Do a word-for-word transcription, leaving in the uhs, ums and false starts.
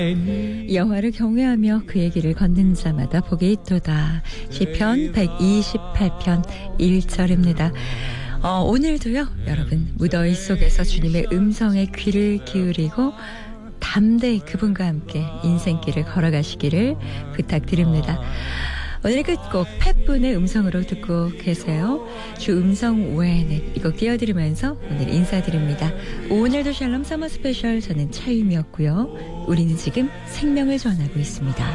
여호와를 경외하며 그의 길을 걷는 자마다 복이 있도다. 시편 백이십팔 편 일 절입니다. 어, 오늘도요, 여러분 무더위 속에서 주님의 음성에 귀를 기울이고 담대히 그분과 함께 인생길을 걸어가시기를 부탁드립니다. 오늘 끝곡 팻분의 음성으로 듣고 계세요. 주 음성 외에는 이거 띄워드리면서 오늘 인사드립니다. 오늘도 샬롬 서머 스페셜, 저는 차유미였고요. 우리는 지금 생명을 전하고 있습니다.